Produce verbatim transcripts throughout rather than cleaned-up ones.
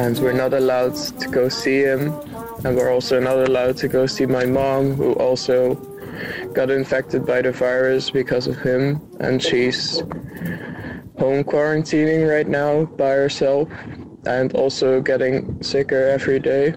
and we're not allowed to go see him. And we're also not allowed to go see my mom, who also got infected by the virus because of him, and she's home quarantining right now by herself and also getting sicker every day.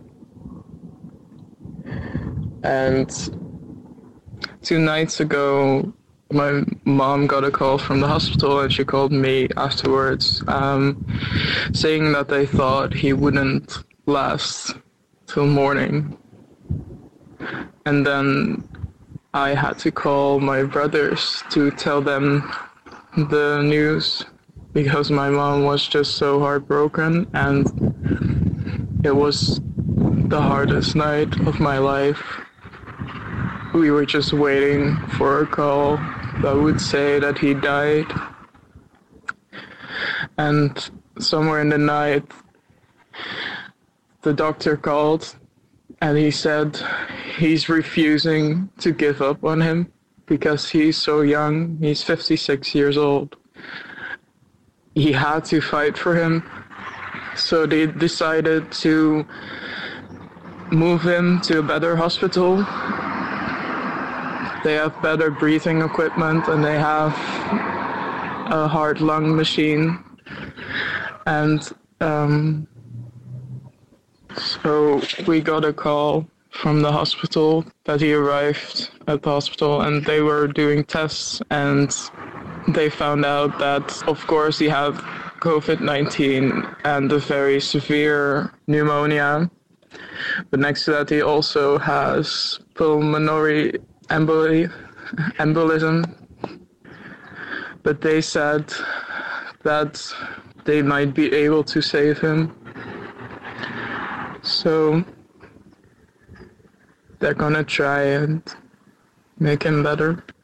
And two nights ago, my mom got a call from the hospital, and she called me afterwards, um, saying that they thought he wouldn't last till morning. And then I had to call my brothers to tell them the news, because my mom was just so heartbroken, and it was the hardest night of my life. We were just waiting for a call that would say that he died. And somewhere in the night, the doctor called, and he said he's refusing to give up on him because he's so young. He's fifty-six years old. He had to fight for him. So they decided to move him to a better hospital. They have better breathing equipment, and they have a heart-lung machine. And um, so we got a call from the hospital that he arrived at the hospital, and they were doing tests, and they found out that, of course, he had covid nineteen and a very severe pneumonia. But next to that, he also has pulmonary emboli- embolism. But they said that they might be able to save him. So they're gonna try and make him better.